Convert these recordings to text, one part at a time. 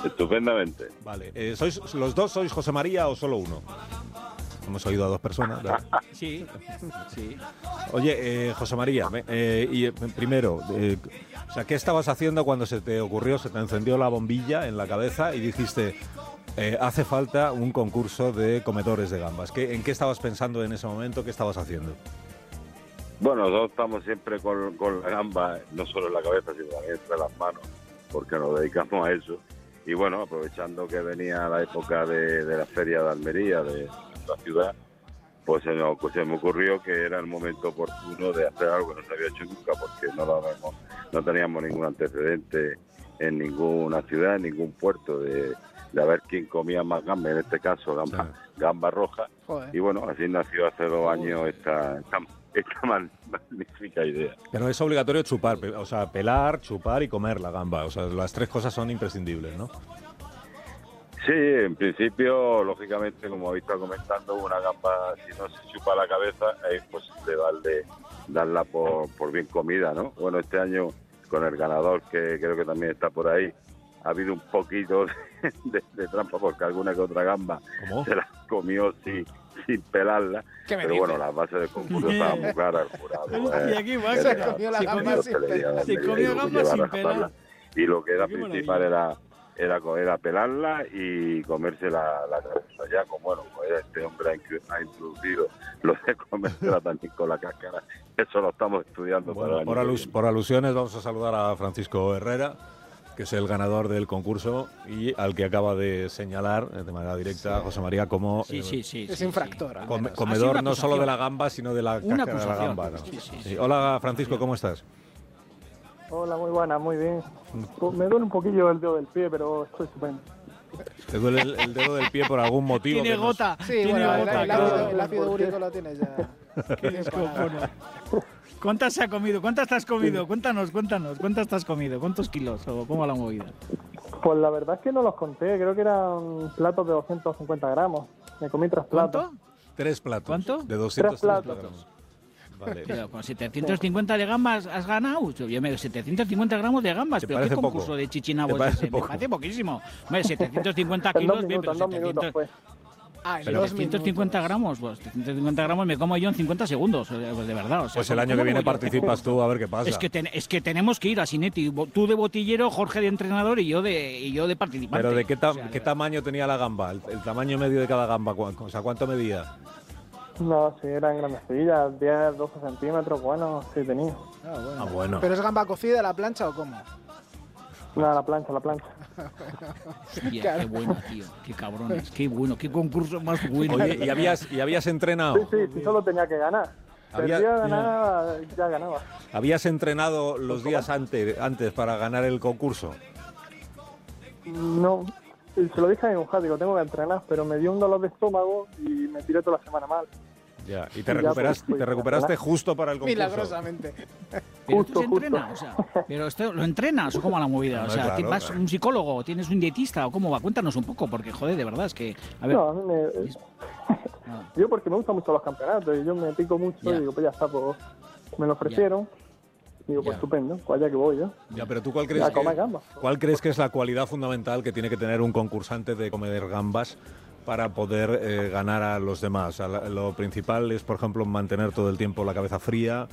Estupendamente. Vale. ¿Sois los dos, sois José María o solo uno? Hemos oído a dos personas, ¿verdad? Sí, sí. Oye, José María, primero, o sea, ¿qué estabas haciendo cuando se te ocurrió, se te encendió la bombilla en la cabeza y dijiste, hace falta un concurso de comedores de gambas? ¿En qué estabas pensando en ese momento? ¿Qué estabas haciendo? Bueno, nosotros estamos siempre con la gamba, no solo en la cabeza, sino también entre las manos, porque nos dedicamos a eso. Y bueno, aprovechando que venía la época de la Feria de Almería, de nuestra ciudad, pues se me ocurrió que era el momento oportuno de hacer algo que no se había hecho nunca, porque no teníamos ningún antecedente en ninguna ciudad, en ningún puerto de a ver quién comía más gamba, en este caso gamba roja. Joder. Y bueno, así nació hace 2 años esta magnífica idea. Pero es obligatorio chupar, o sea, pelar, chupar y comer la gamba, o sea, las 3 cosas son imprescindibles, ¿no? Sí, en principio, lógicamente, como habéis estado comentando, una gamba, si no se chupa la cabeza, es posible darla por bien comida, ¿no? Bueno, este año, con el ganador, que creo que también está por ahí, ha habido un poquito de trampa, porque alguna que otra gamba se la comió sin pelarla. Pero bueno, las bases del concurso estaban muy claras, el jurado. Y aquí va, se comió la gamba sin pelar. Y lo que era principal era pelarla y comerse la cabeza. Ya, como bueno, pues este hombre ha introducido lo de comérsela también con la cáscara. Eso lo estamos estudiando. Bueno, por alusiones vamos a saludar a Francisco Herrera, que es el ganador del concurso y al que acaba de señalar de manera directa José María como es infractor. Comedor no solo de la gamba, sino de la cáscara de la gamba, ¿no? Sí. Hola, Francisco, ¿cómo estás? Hola, muy buena, muy bien. Me duele un poquillo el dedo del pie, pero estoy estupendo. ¿Te duele el dedo del pie por algún motivo? Tiene gota. Sí, bueno, el ácido úrico lo tienes ya. ¿Cuántas se ha comido? ¿Cuántas te has comido? Cuéntanos. ¿Cuántas te has comido? ¿Cuántos kilos? ¿O cómo la movida? Pues la verdad es que no los conté. Creo que eran platos de 250 gramos. Me comí 3 platos. ¿Cuánto? 3 platos. ¿Cuánto? De 250 3 gramos. Vale. Pero con 750 de gambas has ganado. Yo me 750 gramos de gambas. ¿Pero qué concurso poco? De chichinabos es ese? Me parece poquísimo. Hombre, 750 kilos, bien, pero 700... Pero 750 gramos, pues 750 gramos me como yo en 50 segundos, pues de verdad. O sea, pues el año que viene participas tú, a ver qué pasa. Es que tenemos que ir a Sinetti, tú de botillero, Jorge de entrenador y yo de participante. Pero ¿de qué tamaño tenía la gamba? El tamaño medio de cada gamba, o sea, ¿cuánto medía? No, sí, eran grandecillas, 10, 12 centímetros, bueno, sí tenía. Bueno. ¿Pero es gamba cocida a la plancha o cómo? No, la plancha. Hostia, qué bueno, tío, qué cabrones, qué bueno, qué concurso más bueno. Oye, ¿y habías entrenado? Sí, solo tenía que ganar. Ya ganaba. ¿Habías entrenado los días antes para ganar el concurso? No, se lo dije a mi mujer, digo, tengo que entrenar, pero me dio un dolor de estómago y me tiré toda la semana mal. Ya, y te recuperaste justo para el concurso. Milagrosamente. Pero tú se entrenas, o sea, pero ¿lo entrenas o cómo la movida? O sea, claro, ¿vas a un psicólogo, tienes un dietista o cómo va? Cuéntanos un poco, porque joder, de verdad es que... A ver, no, a mí yo porque me gustan mucho los campeonatos y yo me pico mucho y digo, pues ya está, pues me lo ofrecieron. Digo, pues estupendo, pues allá que voy yo. Ya, pero ¿tú cuál crees que es la cualidad fundamental que tiene que tener un concursante de comer gambas para poder ganar a los demás? Lo principal es, por ejemplo, mantener todo el tiempo la cabeza fría,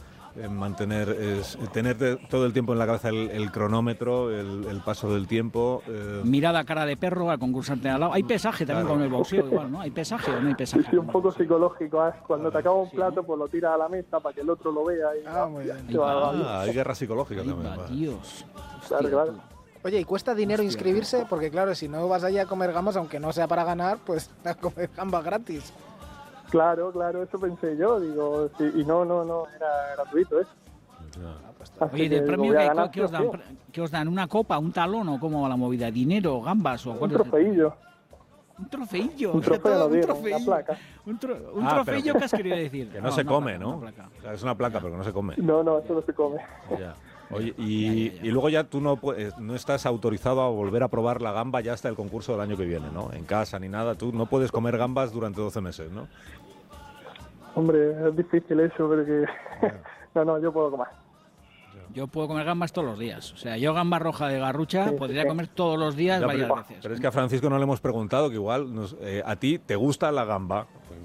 tener todo el tiempo en la cabeza el cronómetro, el paso del tiempo. Mirada cara de perro al concursante al lado. Hay pesaje también con el boxeo igual, ¿no? ¿Hay pesaje o no hay pesaje? Sí, un poco psicológico. Cuando te acaba un plato, pues lo tiras a la mesa para que el otro lo vea. Muy bien. Hay guerra psicológica también. Dios. Claro. Oye, ¿y cuesta dinero inscribirse? Porque claro, si no vas allá a comer gambas, aunque no sea para ganar, pues a comer gambas gratis. Claro, eso pensé yo, digo, sí, y no, era gratuito eso. Oye, ¿de premio qué os dan? ¿Una copa, un talón o cómo va la movida? ¿Dinero, gambas o un trofeillo? ¿Un trofeillo? Un trofeillo, una placa. ¿Un trofeillo qué has querido decir? Que no se come, ¿no? O sea, es una placa, pero que no se come. No, eso no se come. Ya. Oye, y luego ya tú no estás autorizado a volver a probar la gamba ya hasta el concurso del año que viene, ¿no? En casa ni nada, tú no puedes comer gambas durante 12 meses, ¿no? Hombre, es difícil eso, porque... No, yo puedo comer. Yo puedo comer gambas todos los días. O sea, yo gamba roja de Garrucha podría comer todos los días varias veces. Pero es que a Francisco no le hemos preguntado que igual a ti te gusta la gamba.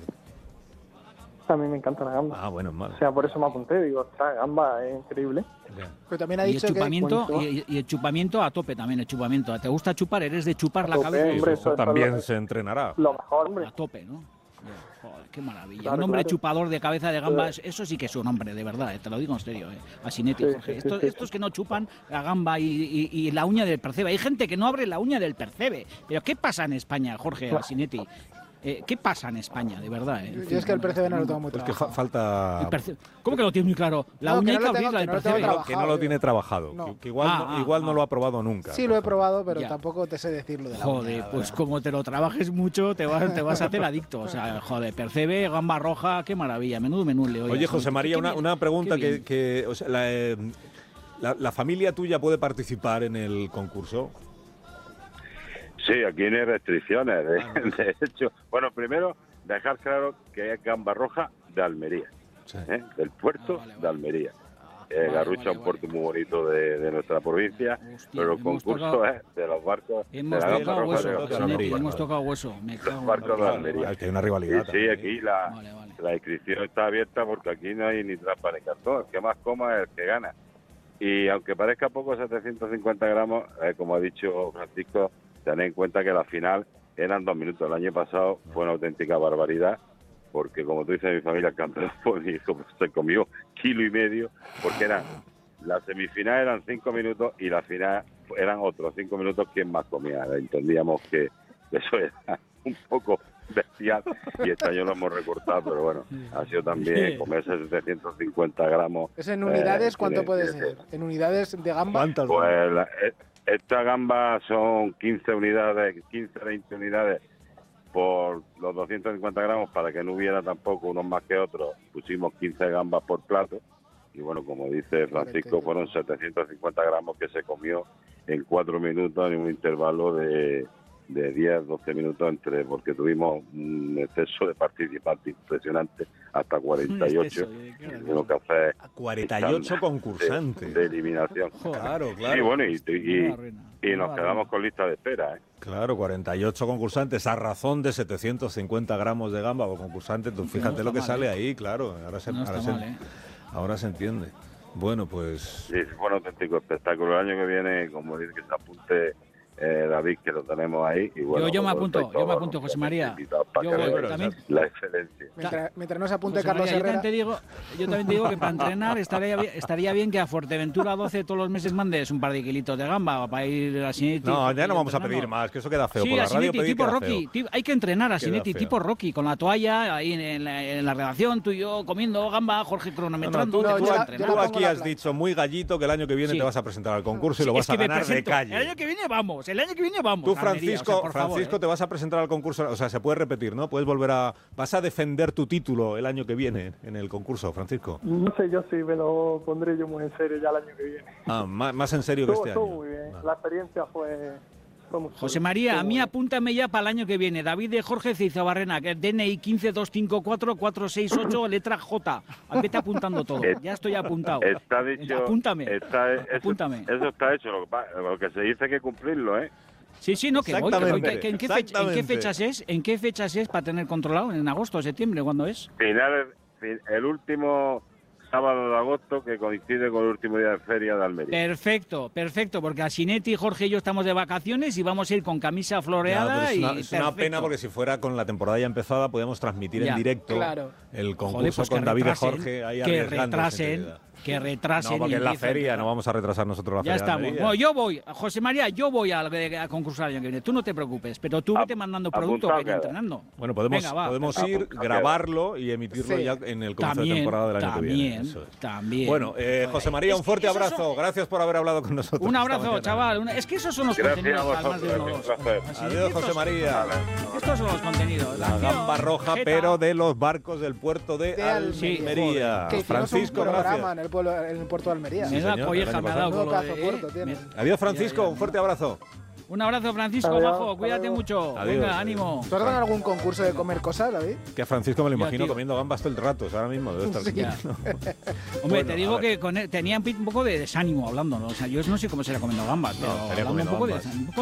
A mí me encanta la gamba. Ah, bueno, mal. O sea, por eso me apunté. Digo, esta gamba es increíble. Pero también ha dicho y el chupamiento a tope también, el chupamiento. ¿Te gusta chupar? ¿Eres de chupar la cabeza? Hombre, eso también se entrenará. Lo mejor, hombre. A tope, ¿no? Joder, qué maravilla. Claro, un hombre claro. chupador de cabeza de gamba, eso sí que es un hombre, de verdad, te lo digo en serio. Asinetti, Jorge. Estos que no chupan la gamba y la uña del percebe. Hay gente que no abre la uña del percebe. Pero ¿qué pasa en España, Jorge Asinetti? ¿Qué pasa en España, de verdad? Yo es que el percebe no lo tengo muy Es trabajado. que falta... ¿Cómo que lo tienes muy claro? La uña hay que abrirla del percebe. Que no lo tiene trabajado. No. Que igual no lo ha probado nunca. Sí, lo he probado, pero tampoco te sé decirlo de la Joder, uña, pues como te lo trabajes mucho, te vas a hacer adicto. O sea, joder, percebe, gamba roja, qué maravilla. Menudo menú le Oye, José María, una pregunta que o sea, la familia tuya puede participar en el concurso. Sí, aquí no hay restricciones. De hecho, bueno, primero dejar claro que es gamba roja de Almería, del puerto de Almería. Garrucha es un puerto muy bonito de nuestra provincia, pero el concurso es de los barcos de la gamba roja de Almería. Hemos tocado hueso. Los barcos de Almería. Hay una rivalidad. Sí, aquí la inscripción está abierta porque aquí no hay ni trampa ni cartón. El que más coma es el que gana. Y aunque parezca poco, 750 gramos, como ha dicho Francisco, tened en cuenta que la final eran 2 minutos. El año pasado fue una auténtica barbaridad, porque como tú dices, mi familia el campeón se comió 1,5 kilos, porque la semifinal eran 5 minutos y la final eran otros 5 minutos quien más comía. Entendíamos que eso era un poco bestial y este año lo hemos recortado, pero bueno, ha sido también comerse 750 gramos. ¿Es en unidades cuánto puede ser? ¿En unidades de gamba? ¿Cuántas? Pues esta gamba son 15 unidades, 15, 20 unidades por los 250 gramos, para que no hubiera tampoco unos más que otros. Pusimos 15 gambas por plato y bueno, como dice Francisco, fueron 750 gramos que se comió en 4 minutos en un intervalo de 10, 12 minutos porque tuvimos un exceso de participantes impresionante, hasta 48. Tuvimos que hacer 48 concursantes de eliminación. Claro. Sí, bueno, y nos quedamos con lista de espera, Claro, 48 concursantes a razón de 750 gramos de gamba por concursante. Tú fíjate lo que sale ahí, claro. Ahora se entiende. Bueno, pues... Sí, fue un auténtico espectáculo. El año que viene, como dice, que se apunte David, que lo tenemos ahí. Y bueno, yo me apunto, José María. Yo voy, también, la excelencia. Mientras no se apunte José Carlos María, Herrera. Yo también te digo que para entrenar estaría bien que a Fuerteventura 12 todos los meses mandes un par de kilitos de gamba para ir a Sinetti. No, ya no vamos a pedir más, que eso queda feo. Sí, por la radio Sinetti, tipo Rocky. Hay que entrenar a Sinetti, tipo Rocky, con la toalla ahí en la redacción, tú y yo comiendo gamba, Jorge cronometrando. Tú aquí has dicho muy gallito que el año que viene te vas a presentar al concurso y lo vas a ganar de calle. El año que viene vamos. Tú, Francisco, te vas a presentar al concurso, o sea, se puede repetir, ¿no? Puedes vas a defender tu título el año que viene en el concurso, Francisco. No sé yo si me lo pondré yo muy en serio ya el año que viene. Ah, más en serio que este año. Muy bien, la experiencia fue muy José María, a mí apúntame ya para el año que viene. David de Jorge Cizabarrena, que es DNI 15254468, letra J. Vete apuntando todo, ya estoy apuntado. Está dicho, apúntame. Apúntame. Eso está hecho, lo que se dice hay que cumplirlo, Sí, no, que voy. ¿En qué fechas es? ¿En qué fechas es para tener controlado? ¿En agosto o septiembre? ¿Cuándo es? El último sábado de agosto, que coincide con el último día de feria de Almería. Perfecto, porque a Sinetti, Jorge y yo estamos de vacaciones y vamos a ir con camisa floreada. Es una pena, porque si fuera con la temporada ya empezada, podíamos transmitir en directo el concurso pues con David de Jorge ahí arriesgándose. Que retrasen. No, porque en la feria no vamos a retrasar nosotros la feria. Ya estamos. Bueno, yo voy, José María, a concursar el año que viene. Tú no te preocupes, pero tú vete mandando productos que ir entrenando. Bueno, podemos ir, grabarlo y emitirlo ya en el comienzo de temporada del año que viene. También. Bueno, José María, un fuerte abrazo. Gracias por haber hablado con nosotros. Un abrazo, chaval. Es que esos son los contenidos. Adiós, José María. Estos son los contenidos. La gamba roja, pero de los barcos del puerto de Almería. Francisco, gracias. En el puerto de Almería. Me da colleja, me ha dado. Adiós, Francisco, un fuerte abrazo. Un abrazo, Francisco, Adiós, majo, cuídate adiós. mucho. Adiós, Venga, adiós. ánimo. ¿Tú has ganado algún concurso de comer cosas, David? Que a Francisco me lo Ya, imagino tío. comiendo gambas todo el rato, o sea, ahora mismo debe estar Sí. Ya. comiendo. Hombre, Bueno, te digo a ver. que tenía un poco de desánimo hablando, ¿no? O sea, yo no sé cómo será comiendo gambas, pero estaría hablando un comiendo poco gambas. de